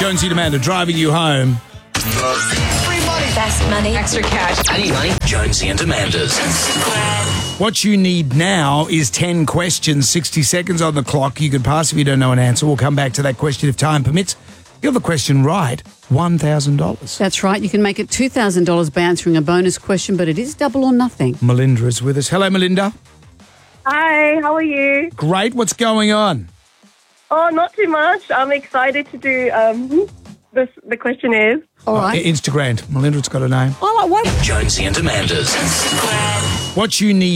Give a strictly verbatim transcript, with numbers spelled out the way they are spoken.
Jonesy and Amanda driving you home. Free money. Best money. Extra cash. Any money. Jonesy and Amanda's. What you need now is ten questions, sixty seconds on the clock. You can pass if you don't know an answer. We'll come back to that question if time permits. If you have the question right, one thousand dollars. That's right. You can make it two thousand dollars by answering a bonus question, but it is double or nothing. Melinda is with us. Hello, Melinda. Hi, how are you? Great. What's going on? Oh, not too much. I'm excited to do um this. The question is. All right. Uh, Instagram. Melinda's got a name. Oh, what? Jonesy and Amanda's. What you need